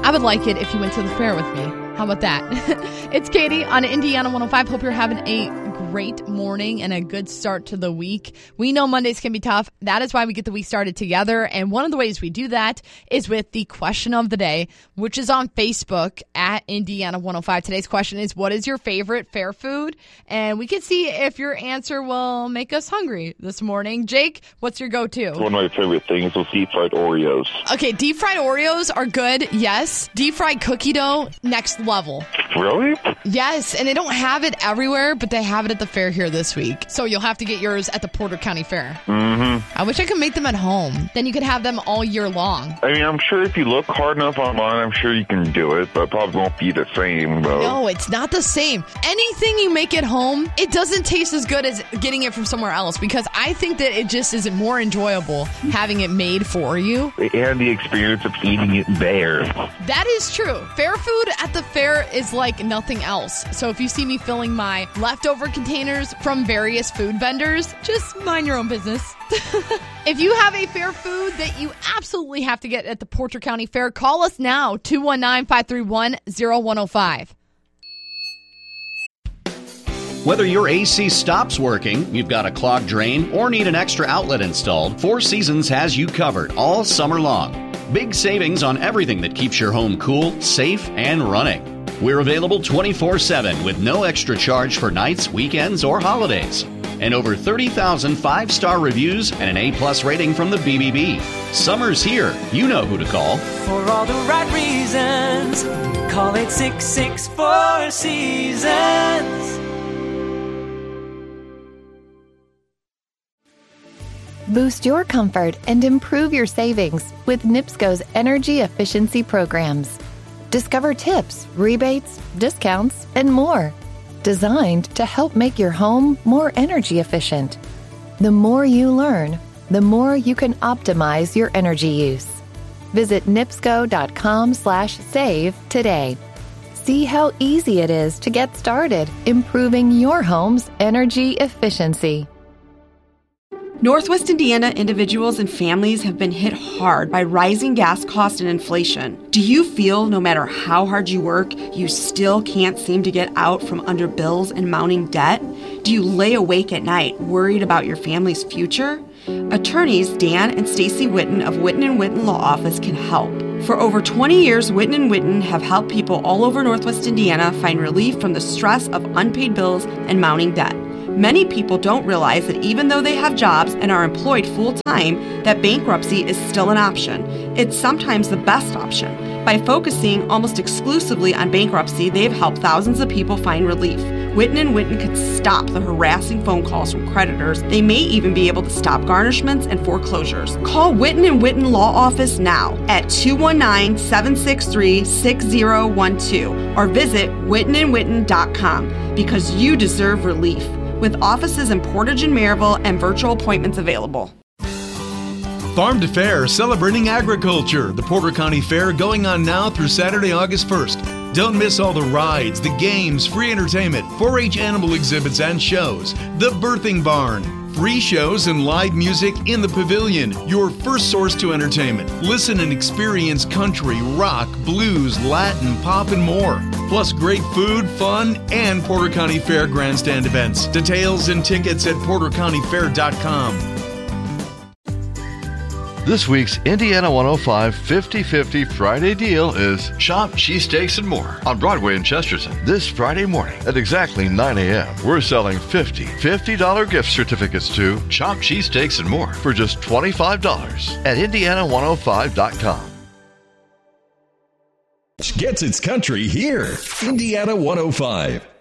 I would like it if you went to the fair with me. How about that? It's Katie on Indiana 105. Hope you're having a great morning and a good start to the week. We know Mondays can be tough. That is why we get the week started together. And one of the ways we do that is with the question of the day, which is on Facebook at Indiana 105. Today's question is, what is your favorite fair food? And we can see if your answer will make us hungry this morning. Jake, what's your go-to? One of my favorite things was deep-fried Oreos. Okay, deep-fried Oreos are good, yes. Deep-fried cookie dough, next level. Really? Yes, and they don't have it everywhere, but they have it at the fair here this week. So you'll have to get yours at the Porter County Fair. Mm-hmm. I wish I could make them at home. Then you could have them all year long. I mean, I'm sure if you look hard enough online, I'm sure you can do it, but it probably won't be the same, though. No, it's not the same. Anything you make at home, it doesn't taste as good as getting it from somewhere else, because I think that it just is more enjoyable having it made for you. And the experience of eating it there. That is true. Fair food at the fair is like nothing else. So if you see me filling my leftover containers from various food vendors, just mind your own business. If you have a fair food that you absolutely have to get at the Porter County Fair, call us now, 219-531-0105. Whether your AC stops working, you've got a clogged drain, or need an extra outlet installed, Four Seasons has you covered all summer long. Big savings on everything that keeps your home cool, safe, and running. We're available 24/7 with no extra charge for nights, weekends, or holidays. And over 30,000 five-star reviews and an A+ rating from the BBB. Summer's here. You know who to call. For all the right reasons, call 866-4 Seasons. Boost your comfort and improve your savings with NIPSCO's energy efficiency programs. Discover tips, rebates, discounts, and more, designed to help make your home more energy efficient. The more you learn, the more you can optimize your energy use. Visit nipsco.com/save today. See how easy it is to get started improving your home's energy efficiency. Northwest Indiana individuals and families have been hit hard by rising gas costs and inflation. Do you feel no matter how hard you work, you still can't seem to get out from under bills and mounting debt? Do you lay awake at night worried about your family's future? Attorneys Dan and Stacy Witten of Witten & Witten Law Office can help. For over 20 years, Witten & Witten have helped people all over Northwest Indiana find relief from the stress of unpaid bills and mounting debt. Many people don't realize that even though they have jobs and are employed full-time, that bankruptcy is still an option. It's sometimes the best option. By focusing almost exclusively on bankruptcy, they've helped thousands of people find relief. Witten & Witten could stop the harassing phone calls from creditors. They may even be able to stop garnishments and foreclosures. Call Witten & Witten Law Office now at 219-763-6012 or visit wittenandwitten.com because you deserve relief. With offices in Portage and Maryville and virtual appointments available. Farm to Fair, celebrating agriculture. The Porter County Fair going on now through Saturday, August 1st. Don't miss all the rides, the games, free entertainment, 4-H animal exhibits and shows, the birthing barn, free shows and live music in the pavilion, your first source to entertainment. Listen and experience country, rock, blues, Latin, pop, and more. Plus great food, fun, and Porter County Fair grandstand events. Details and tickets at portercountyfair.com. This week's Indiana 105 50-50 Friday deal is Shop Cheesesteaks and More on Broadway in Chesterton. This Friday morning at exactly 9 a.m., we're selling $50 gift certificates to Shop Cheesesteaks and More for just $25 at Indiana105.com. Gets its country here. Indiana 105.